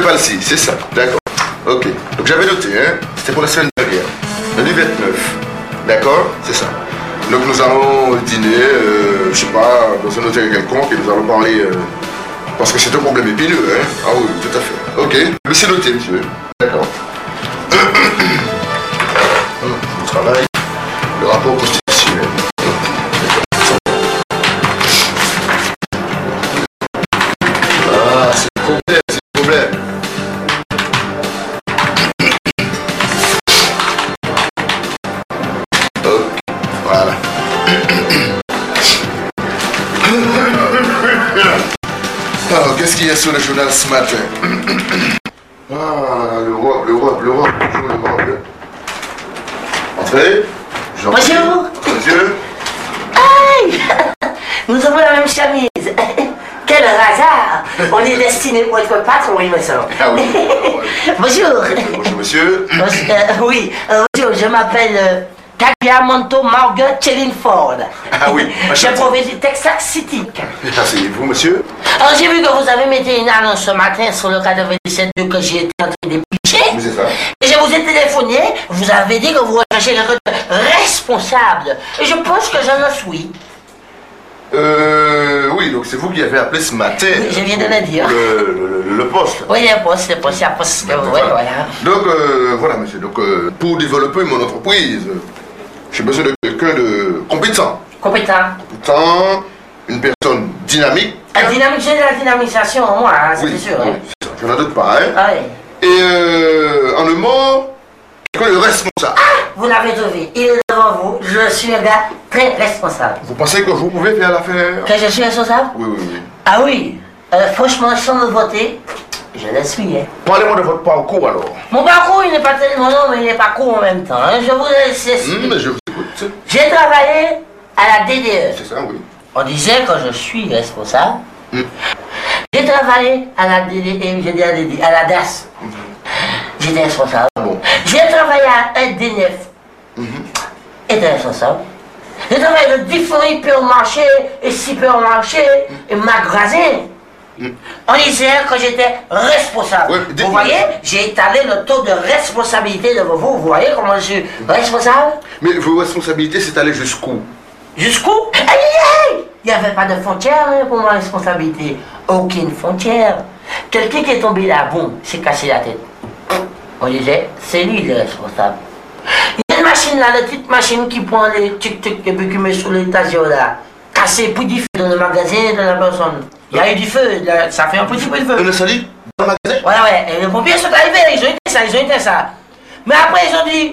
Valsy, c'est ça, d'accord. Ok, donc j'avais noté, hein, c'était pour la semaine dernière, lundi 29, d'accord, c'est ça. Donc nous allons dîner, je sais pas, dans un hôtel quelconque et nous allons parler, parce que c'est un problème épineux, hein. Ah oui, tout à fait. Ok, mais c'est noté, monsieur. D'accord. Le travail, le rapport constitutionnel. Ah, c'est le problème, c'est le problème. Ok, voilà. Alors, qu'est-ce qu'il y a sur le journal ce matin? Ah, l'Europe, toujours l'Europe. Entrez. Bonjour. Monsieur. Aïe. Nous avons la même chemise. Quel hasard. On est destiné pour être patron, il me semble. Ah oui. Bonjour. Bonjour, monsieur. Oui, bonjour, je m'appelle Tagliamonto Margaret Chelin Ford. Ah oui. Je proviens du Texas City. Asseyez-vous, monsieur. Alors j'ai vu que vous avez mis une annonce ce matin sur le 97 que j'ai été en train de pitcher. Oui, c'est ça. Et je vous ai téléphoné, vous avez dit que vous recherchez quelqu'un de responsable. Et je pense que j'en suis. Oui, donc c'est vous qui avez appelé ce matin. Oui, je viens de le dire. Le poste. Oui, le poste, il y a poste. Oui, voilà. Donc, voilà, monsieur. Donc, pour développer mon entreprise, j'ai besoin de quelqu'un de compétent. Compétent. Compétent, une personne dynamique. La dynamique, j'ai de la dynamisation en moi, hein, Oui, c'est sûr. oui, Hein. c'est ça. Je n'en doute pas, hein. Ah, oui. Et en un mot, quelqu'un de responsable. Vous l'avez trouvé, il est devant vous, je suis un gars très responsable. Vous pensez que vous pouvez faire l'affaire? Que je suis responsable? Oui, oui, oui. Ah oui, franchement, sans me voter, je le suis. Hein. Parlez-moi de votre parcours alors. Mon parcours, il n'est pas tellement long, mais il n'est pas court en même temps. Hein. Je vous laisse expliquer. Mais je vous écoute. J'ai travaillé à la DDE. C'est ça, oui. On disait que je suis responsable. J'ai travaillé à la DDE, j'ai dit à la DAS. J'étais responsable. Bon. J'ai travaillé à EDNF. J'étais responsable. J'ai travaillé dans différents hypermarchés et supermarchés et magasins. On disait que j'étais responsable. Ouais, vous voyez, j'ai étalé le taux de responsabilité devant vous. Vous voyez comment je suis responsable? Mais vos responsabilités, c'est aller jusqu'où? Jusqu'où? Aïe, aïe, aïe. Il n'y avait pas de frontière hein, pour ma responsabilité. Aucune frontière. Quelqu'un qui est tombé là, boum, s'est cassé la tête. On disait, c'est lui le responsable. Il y a une machine là, la petite machine qui prend les tic-tic et puis qui met sur l'étagère là. Cassé, puis du feu dans le magasin de la personne. Il y a eu du feu, là, ça fait un petit peu de feu. Un incendie dans le magasin? Ouais, et les pompiers sont arrivés, ils ont été ça. Mais après ils ont dit,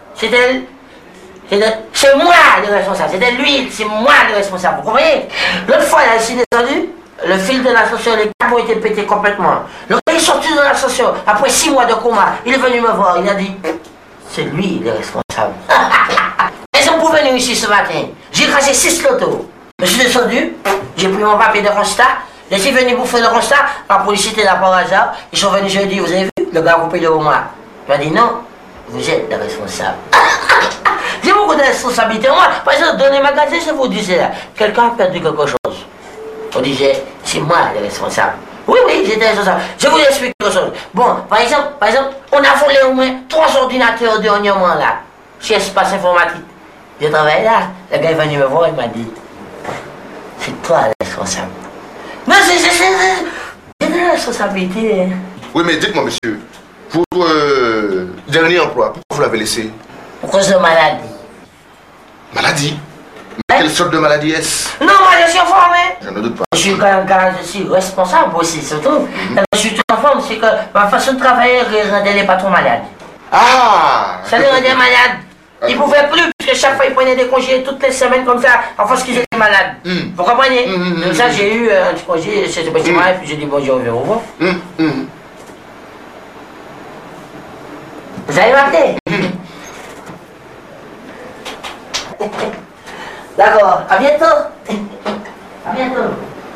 c'est moi le responsable, c'était lui, c'est moi le responsable. Vous comprenez? L'autre fois, là, je suis descendu, le fil de l'ascenseur, les câbles ont été pétés complètement. Le gars est sorti de l'ascenseur, après 6 mois de coma, il est venu me voir, il a dit, c'est lui le responsable. Ils sont pour venir ici ce matin, j'ai craché 6 lotos. Je suis descendu, j'ai pris mon papier de constat, je suis venu bouffer le constat, la police était là par hasard, ils sont venus, je lui ai dit, vous avez vu, le gars a coupé devant moi. Il m'a dit, non, vous êtes le responsable. J'ai beaucoup de responsabilités. Moi, par exemple, dans les magasins, je vous disais là, quelqu'un a perdu quelque chose. On disait, c'est moi le responsable. Oui, j'étais responsable. Je vous explique quelque chose. Bon, par exemple, on a volé au moins 3 ordinateurs dernièrement là, chez Espace Informatique. J'ai travaillé là, le gars est venu me voir, il m'a dit, c'est toi le responsable. Non, c'est de la responsabilité. Hein. Oui, mais dites-moi, monsieur, votre dernier emploi, pourquoi vous l'avez laissé? Pour cause de maladie. Maladie? Mais quelle sorte de maladie est-ce? Non, moi je suis en forme. Je ne doute pas. Je suis je suis responsable aussi, surtout. Je suis tout en forme, c'est que ma façon de travailler rendait les patrons malades. Ah! Ça les rendait malades. Ils ne pouvaient plus, parce que chaque fois ils prenaient des congés toutes les semaines comme ça, en parce qu'ils étaient malades. Vous comprenez? Donc ça, j'ai eu un petit congé, c'était petit mal, et puis j'ai dit bonjour, au revoir. Vous allez m'appeler? D'accord, à bientôt. À bientôt.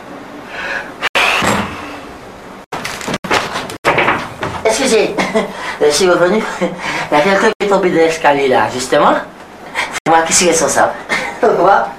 Excusez, je suis revenu. Il y a quelqu'un qui est tombé de l'escalier là, justement. C'est moi qui suis responsable. Au revoir.